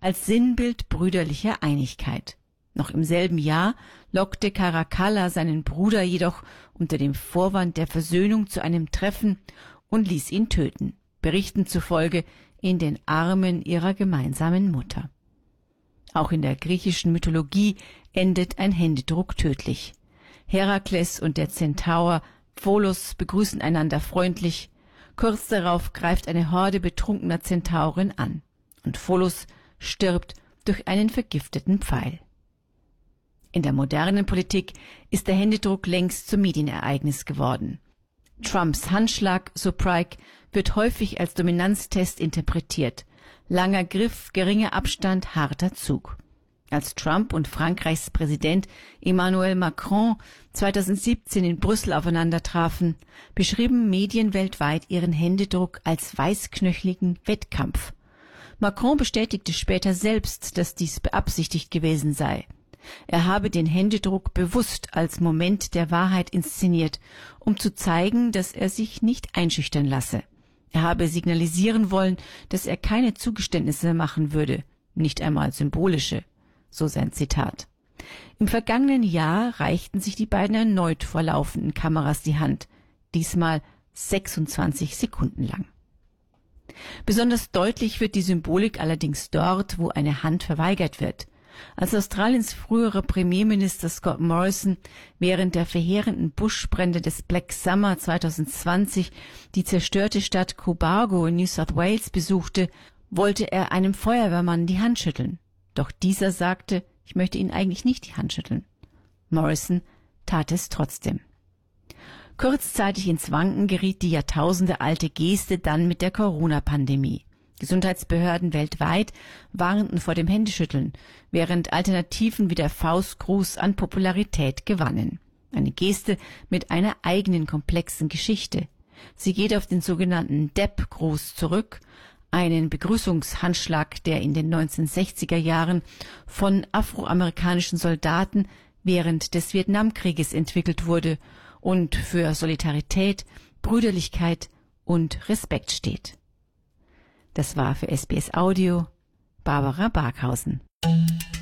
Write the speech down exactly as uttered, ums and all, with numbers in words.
als Sinnbild brüderlicher Einigkeit. Noch im selben Jahr lockte Caracalla seinen Bruder jedoch unter dem Vorwand der Versöhnung zu einem Treffen und ließ ihn töten, Berichten zufolge in den Armen ihrer gemeinsamen Mutter. Auch in der griechischen Mythologie endet ein Händedruck tödlich. Herakles und der Zentaur Pholos begrüßen einander freundlich. Kurz darauf greift eine Horde betrunkener Zentauren an und Pholos stirbt durch einen vergifteten Pfeil. In der modernen Politik ist der Händedruck längst zum Medienereignis geworden. Trumps Handschlag, so Pryk, wird häufig als Dominanztest interpretiert. Langer Griff, geringer Abstand, harter Zug. Als Trump und Frankreichs Präsident Emmanuel Macron zweitausendsiebzehn in Brüssel aufeinander trafen, beschrieben Medien weltweit ihren Händedruck als weißknöcheligen Wettkampf. Macron bestätigte später selbst, dass dies beabsichtigt gewesen sei. Er habe den Händedruck bewusst als Moment der Wahrheit inszeniert, um zu zeigen, dass er sich nicht einschüchtern lasse. Er habe signalisieren wollen, dass er keine Zugeständnisse machen würde, nicht einmal symbolische, so sein Zitat. Im vergangenen Jahr reichten sich die beiden erneut vor laufenden Kameras die Hand, diesmal sechsundzwanzig Sekunden lang. Besonders deutlich wird die Symbolik allerdings dort, wo eine Hand verweigert wird. Als Australiens früherer Premierminister Scott Morrison während der verheerenden Buschbrände des Black Summer zweitausendzwanzig die zerstörte Stadt Cobargo in New South Wales besuchte, wollte er einem Feuerwehrmann die Hand schütteln. Doch dieser sagte, ich möchte Ihnen eigentlich nicht die Hand schütteln. Morrison tat es trotzdem. Kurzzeitig ins Wanken geriet die jahrtausendealte Geste dann mit der Corona-Pandemie. Gesundheitsbehörden weltweit warnten vor dem Händeschütteln, während Alternativen wie der Faustgruß an Popularität gewannen. Eine Geste mit einer eigenen komplexen Geschichte. Sie geht auf den sogenannten Depp-Gruß zurück, einen Begrüßungshandschlag, der in den neunzehnhundertsechziger Jahren von afroamerikanischen Soldaten während des Vietnamkrieges entwickelt wurde und für Solidarität, Brüderlichkeit und Respekt steht. Das war für S B S Audio Barbara Barkhausen.